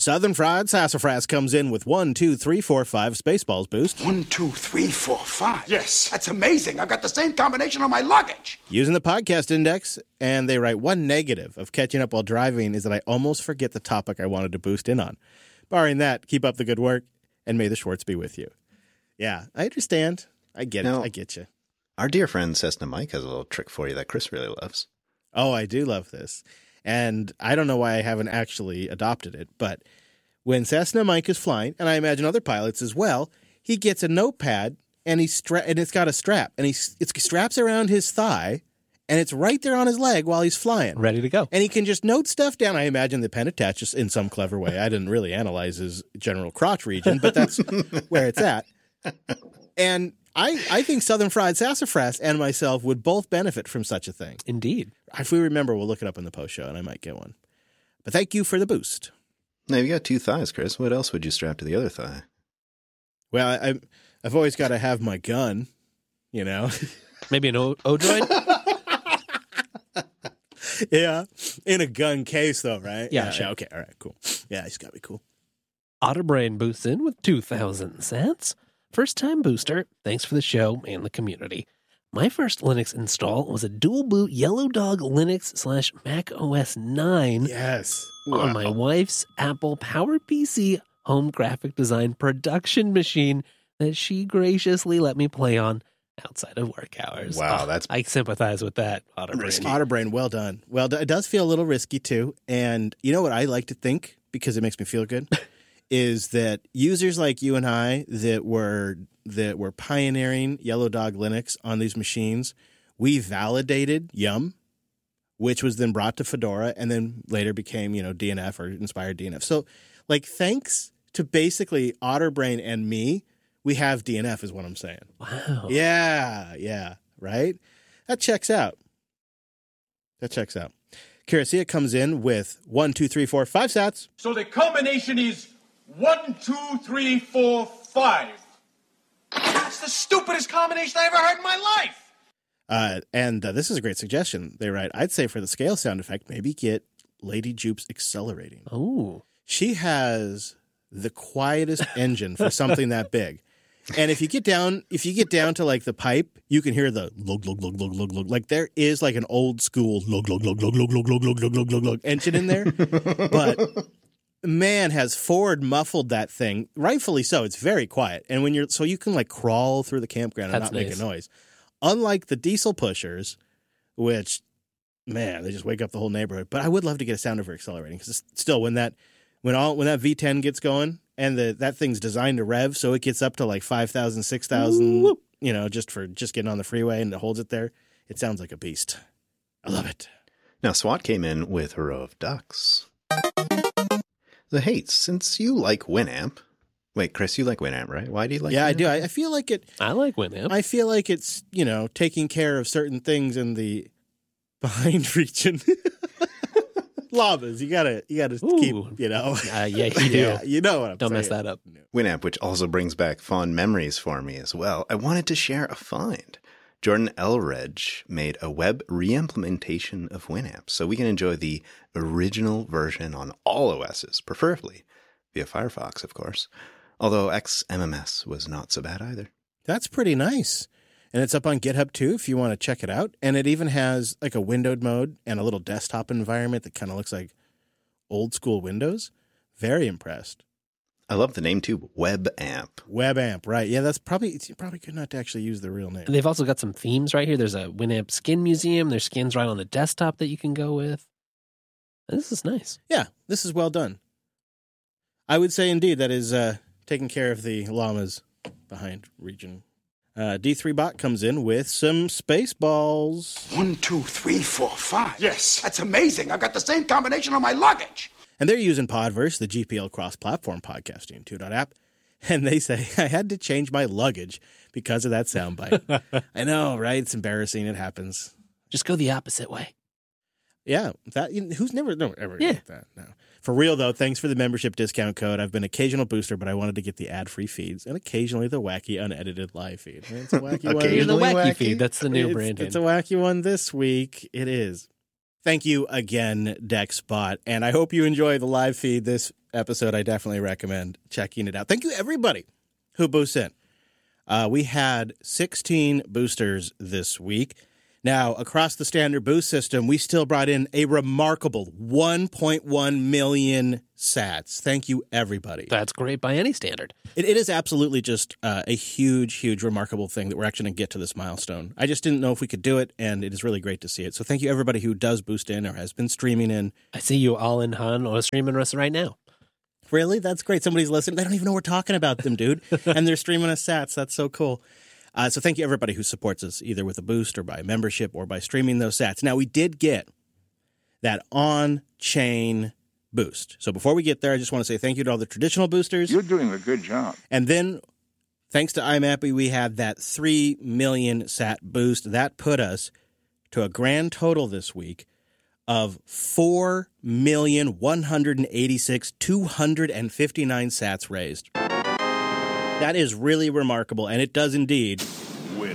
[SPEAKER 1] Southern Fried Sassafras comes in with 1, 2, 3, 4, 5 Spaceballs boost.
[SPEAKER 9] 1, 2, 3, 4, 5.
[SPEAKER 6] Yes.
[SPEAKER 9] That's amazing. I've got the same combination on my luggage.
[SPEAKER 1] Using the podcast index, and they write one negative of catching up while driving is that I almost forget the topic I wanted to boost in on. Barring that, keep up the good work, and may the Schwartz be with you. Yeah, I understand. I get it. I get you.
[SPEAKER 3] Our dear friend Cessna Mike has a little trick for you that Chris really loves.
[SPEAKER 1] Oh, I do love this. And I don't know why I haven't actually adopted it, but when Cessna Mike is flying, and I imagine other pilots as well, he gets a notepad and and it's got a strap, and it straps around his thigh, and it's right there on his leg while he's flying.
[SPEAKER 2] Ready to go.
[SPEAKER 1] And he can just note stuff down. I imagine the pen attaches in some clever way. I didn't really analyze his general crotch region, but that's where it's at. And I think Southern Fried Sassafras and myself would both benefit from such a thing.
[SPEAKER 2] Indeed.
[SPEAKER 1] If we remember, we'll look it up in the post show, and I might get one. But thank you for the boost.
[SPEAKER 3] Now, you got 2 thighs, Chris. What else would you strap to the other thigh?
[SPEAKER 1] Well, I've always got to have my gun, you know.
[SPEAKER 2] Maybe an O-droid?
[SPEAKER 1] Yeah, in a gun case, though, right?
[SPEAKER 2] Yeah, sure.
[SPEAKER 1] Okay, all right, cool. Yeah, it's got to be cool.
[SPEAKER 2] Otterbrain boosts in with 2,000 cents. First-time booster, thanks for the show and the community. My first Linux install was a dual-boot Yellow Dog Linux / Mac OS 9
[SPEAKER 1] Yes.
[SPEAKER 2] on my wife's Apple PowerPC home graphic design production machine that she graciously let me play on outside of work hours.
[SPEAKER 3] Wow, that's...
[SPEAKER 2] I sympathize with that, Otterbrain.
[SPEAKER 1] Otterbrain, well done. Well done. It does feel a little risky, too. And you know what I like to think, because it makes me feel good, is that users like you and I that were pioneering Yellow Dog Linux on these machines, we validated Yum, which was then brought to Fedora and then later became, DNF or inspired DNF. So, thanks to basically Otterbrain and me, we have DNF is what I'm saying.
[SPEAKER 2] Wow.
[SPEAKER 1] Yeah, right? That checks out. Kirasia comes in with 1, 2, 3, 4, 5 sats.
[SPEAKER 6] So the combination is 1, 2, 3, 4, 5. That's the stupidest combination I ever heard in my life.
[SPEAKER 1] And this is a great suggestion. They write, I'd say for the scale sound effect, maybe get Lady Jupes accelerating.
[SPEAKER 2] Oh.
[SPEAKER 1] She has the quietest engine for something that big. And if you get down to like the pipe, you can hear the lug lug lug lug lug lug. Like there is like an old school lug lug lug lug lug lug lug lug lug lug lug lug engine in there. But man has forward muffled that thing, rightfully so. It's very quiet. And when so you can like crawl through the campground and not make a noise. Unlike the diesel pushers, which man, they just wake up the whole neighborhood. But I would love to get a sound over accelerating because still when that V10 gets going and that thing's designed to rev so it gets up to like 5,000, 6,000, just getting on the freeway and it holds it there, it sounds like a beast. I love it.
[SPEAKER 3] Now, SWAT came in with a row of ducks. The hates, since you like Winamp. Wait, Chris, you like Winamp, right? Why do you like Winamp?
[SPEAKER 1] Yeah, I do. I feel like it.
[SPEAKER 2] I like Winamp.
[SPEAKER 1] I feel like it's, taking care of certain things in the behind region. Llamas, you gotta keep,
[SPEAKER 2] yeah, you do.
[SPEAKER 1] Yeah, you know what I'm saying.
[SPEAKER 2] Don't mess that up.
[SPEAKER 3] Winamp, which also brings back fond memories for me as well. I wanted to share a find. Jordan Elredge made a web re-implementation of Winamp, so we can enjoy the original version on all OSs, preferably via Firefox, of course. Although XMMS was not so bad either.
[SPEAKER 1] That's pretty nice. And it's up on GitHub too if you want to check it out. And it even has like a windowed mode and a little desktop environment that kind of looks like old school Windows. Very impressed.
[SPEAKER 3] I love the name too, WebAmp.
[SPEAKER 1] WebAmp, right. Yeah, it's probably good not to actually use the real name.
[SPEAKER 2] And they've also got some themes right here. There's a Winamp skin museum. There's skins right on the desktop that you can go with. And this is nice.
[SPEAKER 1] Yeah, this is well done. I would say indeed that is taking care of the llamas behind region. D3Bot comes in with some Spaceballs.
[SPEAKER 9] 1, 2, 3, 4, 5.
[SPEAKER 6] Yes.
[SPEAKER 9] That's amazing. I've got the same combination on my luggage.
[SPEAKER 1] And they're using Podverse, the GPL cross-platform podcasting 2.0 app. And they say, I had to change my luggage because of that soundbite. I know, right? It's embarrassing. It happens.
[SPEAKER 2] Just go the opposite way.
[SPEAKER 1] Yeah. Who's never ever get that? No. For real, though, thanks for the membership discount code. I've been occasional booster, but I wanted to get the ad-free feeds and occasionally the wacky unedited live feed. It's a wacky one.
[SPEAKER 2] You're the wacky feed. That's the new branding.
[SPEAKER 1] It's a wacky one this week. It is. Thank you again, DexBot, and I hope you enjoy the live feed this episode. I definitely recommend checking it out. Thank you, everybody who boosts in. We had 16 boosters this week. Now, across the standard boost system, we still brought in a remarkable 1.1 million sats. Thank you, everybody.
[SPEAKER 2] That's great by any standard.
[SPEAKER 1] It is absolutely just a huge, huge, remarkable thing that we're actually going to get to this milestone. I just didn't know if we could do it, and it is really great to see it. So thank you, everybody who does boost in or has been streaming in.
[SPEAKER 2] I see you all in Han or streaming us right now.
[SPEAKER 1] Really? That's great. Somebody's listening. They don't even know we're talking about them, dude. And they're streaming us sats. That's so cool. So thank you, everybody who supports us, either with a boost or by membership or by streaming those sats. Now, we did get that on-chain boost. So before we get there, I just want to say thank you to all the traditional boosters.
[SPEAKER 10] You're doing a good job.
[SPEAKER 1] And then, thanks to IMAPI, we had that 3 million sat boost. That put us to a grand total this week of 4,186,259 sats raised. That is really remarkable, and it does indeed.
[SPEAKER 11] Winamp.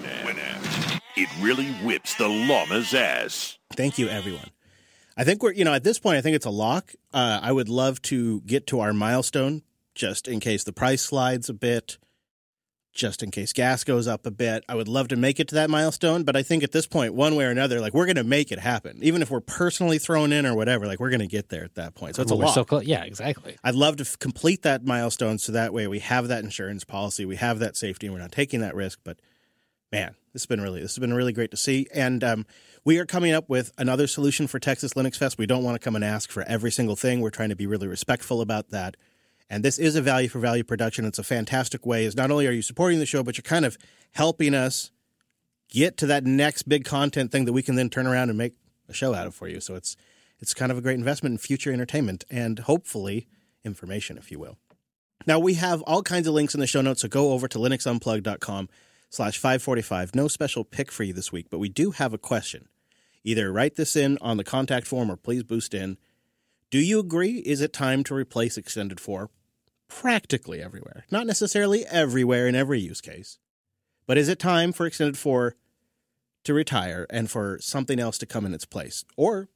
[SPEAKER 11] It really whips the llama's ass.
[SPEAKER 1] Thank you, everyone. I think we're, at this point, I think it's a lock. I would love to get to our milestone, just in case the price slides a bit, just in case gas goes up a bit. I would love to make it to that milestone, but I think at this point, one way or another, we're going to make it happen. Even if we're personally thrown in or whatever, we're going to get there at that point. So it's a lock.
[SPEAKER 2] So close. Yeah, exactly.
[SPEAKER 1] I'd love to complete that milestone so that way we have that insurance policy, we have that safety, and we're not taking that risk. But man, this has been really great to see. And we are coming up with another solution for Texas Linux Fest. We don't want to come and ask for every single thing. We're trying to be really respectful about that. And this is a value for value production. It's a fantastic way. Is not only are you supporting the show, but you're kind of helping us get to that next big content thing that we can then turn around and make a show out of for you. So it's kind of a great investment in future entertainment and hopefully information, if you will. Now, we have all kinds of links in the show notes, so go over to linuxunplugged.com/545. No special pick for you this week, but we do have a question. Either write this in on the contact form or please boost in. Do you agree? Is it time to replace Extended 4 practically everywhere? Not necessarily everywhere in every use case, but is it time for Extended 4 to retire and for something else to come in its place? Or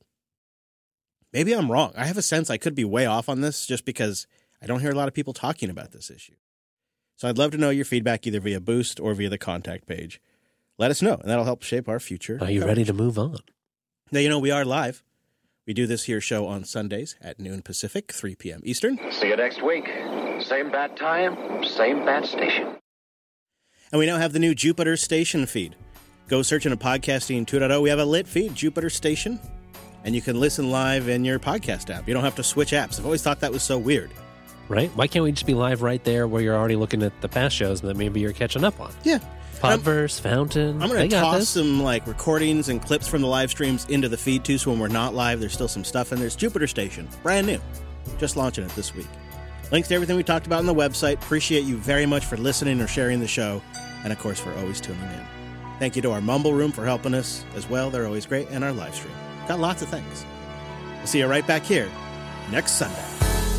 [SPEAKER 1] maybe I'm wrong. I have a sense I could be way off on this just because I don't hear a lot of people talking about this issue. So I'd love to know your feedback either via Boost or via the contact page. Let us know, and that'll help shape our future.
[SPEAKER 2] Are you ready to move on?
[SPEAKER 1] Now, we are live. We do this here show on Sundays at noon Pacific, 3 p.m. Eastern.
[SPEAKER 12] See you next week. Same bat time, same bat station.
[SPEAKER 1] And we now have the new Jupiter Station feed. Go search into Podcasting 2.0. We have a lit feed, Jupiter Station, and you can listen live in your podcast app. You don't have to switch apps. I've always thought that was so weird.
[SPEAKER 2] Right? Why can't we just be live right there where you're already looking at the past shows that maybe you're catching up on?
[SPEAKER 1] Yeah.
[SPEAKER 2] Podverse, Fountain.
[SPEAKER 1] I'm going to toss some recordings and clips from the live streams into the feed too, so when we're not live, there's still some stuff in there. It's Jupiter Station, brand new. Just launching it this week. Links to everything we talked about on the website. Appreciate you very much for listening or sharing the show, and of course for always tuning in. Thank you to our Mumble Room for helping us as well. They're always great, and our live stream. Got lots of thanks. We'll see you right back here next Sunday.